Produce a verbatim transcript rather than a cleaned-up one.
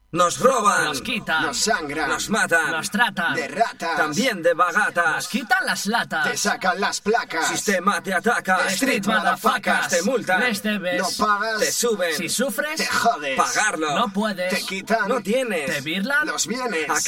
Nos roban, nos quitan, nos sangran, nos matan, nos tratan, de ratas, también de nos bagatas. quitan las latas. te sacan las placas, Sistema te ataca, Street motherfuckers, te multan, les debes. no pagas, te suben, Si sufres, te jodes, pagarlo, no puedes. te quitan, no tienes, Te birlan. los bienes. ¿A